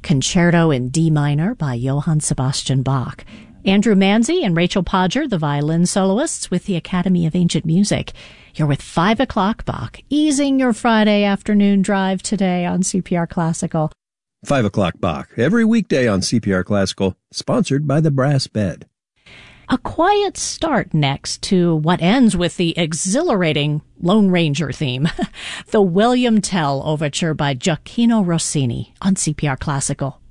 Concerto in D minor by Johann Sebastian Bach. Andrew Manzi and Rachel Podger, the violin soloists with the Academy of Ancient Music. You're with 5 o'clock Bach, easing your Friday afternoon drive today on CPR Classical. 5 o'clock Bach, every weekday on CPR Classical, sponsored by the Brass Bed. A quiet start next to what ends with the exhilarating Lone Ranger theme, the William Tell Overture by Gioacchino Rossini on CPR Classical.